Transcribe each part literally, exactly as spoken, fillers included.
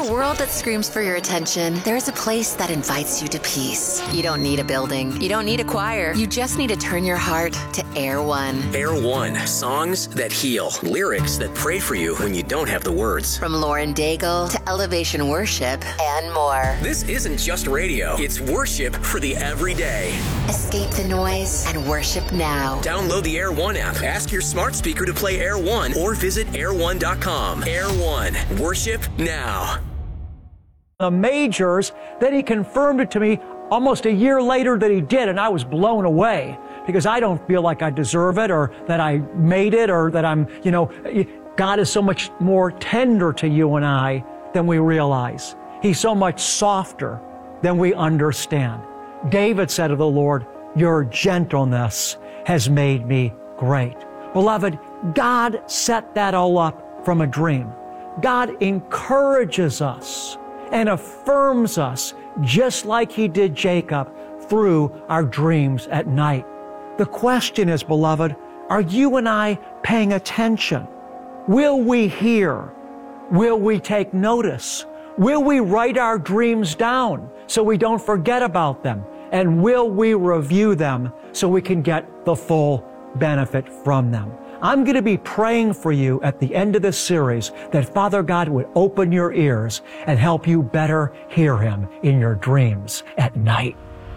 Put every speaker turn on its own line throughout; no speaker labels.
a world that screams for your attention, there's a place that invites you to peace. You don't need a building. You don't need a choir. You just need to turn your heart to Air One.
Air One. Songs that heal. Lyrics that pray for you when you don't have the words.
From Lauren Daigle to Elevation Worship and more.
This isn't just radio. It's worship for the everyday.
Escape the noise and worship now.
Download the Air One app. Ask your smart speaker to play Air One or visit air one dot com. Air One. Worship now.
The majors, then he confirmed it to me almost a year later that he did, and I was blown away because I don't feel like I deserve it or that I made it or that I'm, you know, God is so much more tender to you and I than we realize. He's so much softer than we understand. David said of the Lord, "Your gentleness has made me great." Beloved, God set that all up from a dream. God encourages us and affirms us just like he did Jacob through our dreams at night. The question is, beloved, are you and I paying attention? Will we hear? Will we take notice? Will we write our dreams down so we don't forget about them? And will we review them so we can get the full benefit from them? I'm going to be praying for you at the end of this series that Father God would open your ears and help you better hear him in your dreams at night.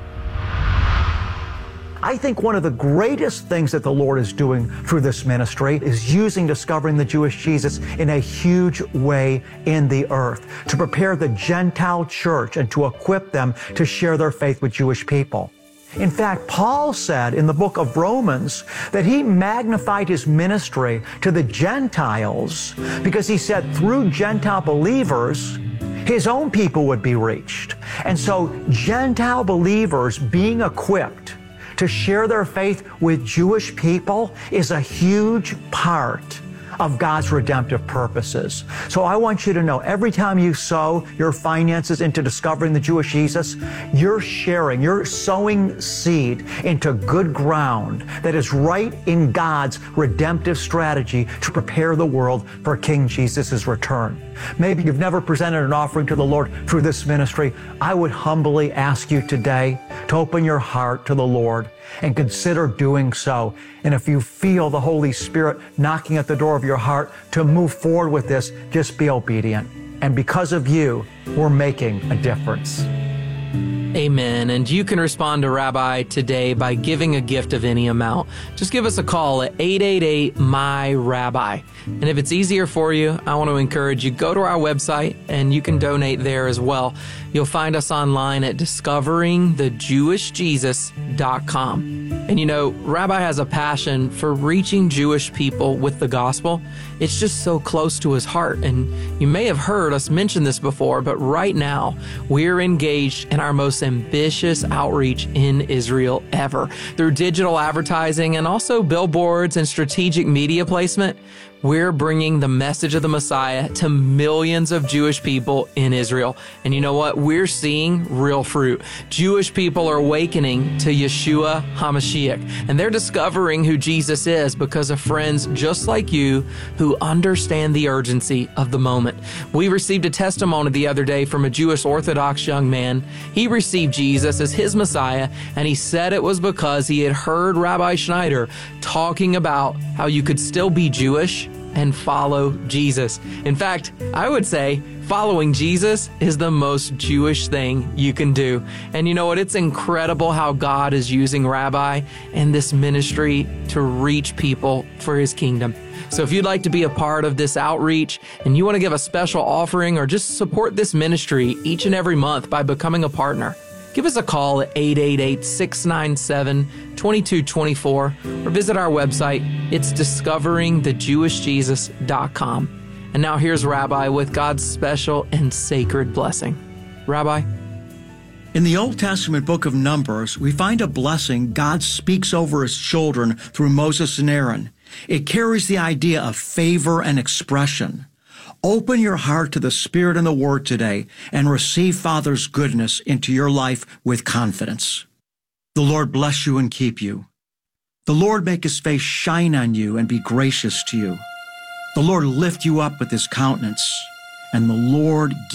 I think one of the greatest things that the Lord is doing through this ministry is using Discovering the Jewish Jesus in a huge way in the earth to prepare the Gentile church and to equip them to share their faith with Jewish people. In fact, Paul said in the book of Romans that he magnified his ministry to the Gentiles because he said through Gentile believers, his own people would be reached. And so Gentile believers being equipped to share their faith with Jewish people is a huge part of God's redemptive purposes. So I want you to know, every time you sow your finances into Discovering the Jewish Jesus, you're sharing, you're sowing seed into good ground that is right in God's redemptive strategy to prepare the world for King Jesus' return. Maybe you've never presented an offering to the Lord through this ministry. I would humbly ask you today to open your heart to the Lord and consider doing so. And if you feel the Holy Spirit knocking at the door of your heart to move forward with this, just be obedient. And because of you, we're making a difference.
Amen. And you can respond to Rabbi today by giving a gift of any amount. Just give us a call at eight eight eight, M Y, Rabbi. And if it's easier for you, I want to encourage you, go to our website and you can donate there as well. You'll find us online at discovering the jewish jesus dot com. And you know, Rabbi has a passion for reaching Jewish people with the gospel. It's just so close to his heart. And you may have heard us mention this before, but right now we're engaged in our most ambitious outreach in Israel ever. Through digital advertising and also billboards and strategic media placement, we're bringing the message of the Messiah to millions of Jewish people in Israel. And you know what? We're seeing real fruit. Jewish people are awakening to Yeshua HaMashiach, and they're discovering who Jesus is because of friends just like you who understand the urgency of the moment. We received a testimony the other day from a Jewish Orthodox young man. He received Jesus as his Messiah, and he said it was because he had heard Rabbi Schneider talking about how you could still be Jewish and follow Jesus. In fact, I would say following Jesus is the most Jewish thing you can do. And you know what? It's incredible how God is using Rabbi and this ministry to reach people for his kingdom. So if you'd like to be a part of this outreach and you want to give a special offering or just support this ministry each and every month by becoming a partner, give us a call at eight eight eight, six nine seven, two two two four or visit our website. It's discovering the jewish jesus dot com. And now here's Rabbi with God's special and sacred blessing. Rabbi?
In the Old Testament book of Numbers, we find a blessing God speaks over his children through Moses and Aaron. It carries the idea of favor and expression. Open your heart to the Spirit and the Word today and receive Father's goodness into your life with confidence. The Lord bless you and keep you. The Lord make his face shine on you and be gracious to you. The Lord lift you up with his countenance, and the Lord